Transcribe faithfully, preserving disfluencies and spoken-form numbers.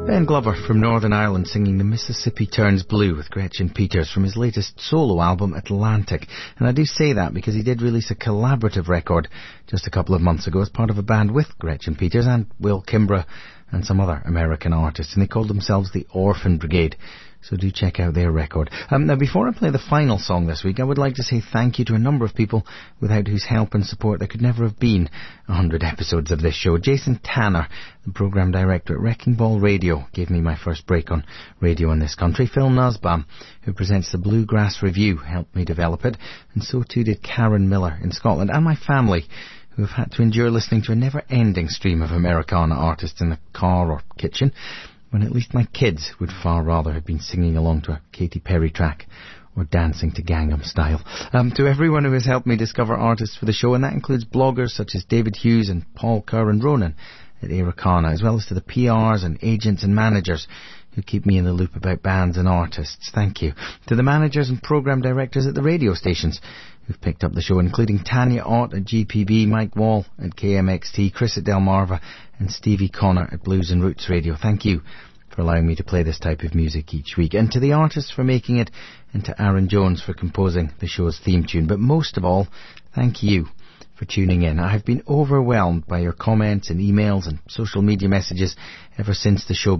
Ben Glover from Northern Ireland singing The Mississippi Turns Blue with Gretchen Peters from his latest solo album Atlantic. And I do say that because he did release a collaborative record just a couple of months ago as part of a band with Gretchen Peters and Will Kimbrough and some other American artists, and they called themselves the Orphan Brigade. So do check out their record. Um, now, before I play the final song this week, I would like to say thank you to a number of people without whose help and support there could never have been a hundred episodes of this show. Jason Tanner, the programme director at Wrecking Ball Radio, gave me my first break on radio in this country. Phil Nussbaum, who presents the Bluegrass Review, helped me develop it, and so too did Karen Miller in Scotland, and my family, who have had to endure listening to a never-ending stream of Americana artists in the car or kitchen, when at least my kids would far rather have been singing along to a Katy Perry track or dancing to Gangnam Style. Um, to everyone who has helped me discover artists for the show, and that includes bloggers such as David Hughes and Paul Kerr and Ronan at Americana, as well as to the P Rs and agents and managers who keep me in the loop about bands and artists. Thank you. To the managers and programme directors at the radio stations who've picked up the show, including Tanya Ott at G P B, Mike Wall at K M X T, Chris at Delmarva, and Stevie Connor at Blues and Roots Radio. Thank you for allowing me to play this type of music each week, and to the artists for making it, and to Aaron Jones for composing the show's theme tune. But most of all, thank you for tuning in. I have been overwhelmed by your comments and emails and social media messages ever since the show